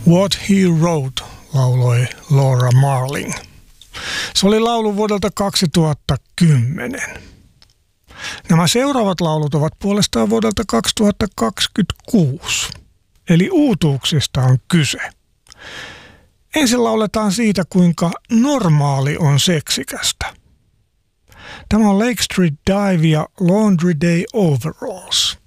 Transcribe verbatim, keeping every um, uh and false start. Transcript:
What He Wrote lauloi Laura Marling. Se oli laulu vuodelta kaksituhattakymmenen. Nämä seuraavat laulut ovat puolestaan vuodelta kaksituhattakaksikymmentäkuusi, eli uutuuksista on kyse. Ensin lauletaan siitä, kuinka normaali on seksikästä. Tämä on Lake Street Dive ja Laundry Day Overalls.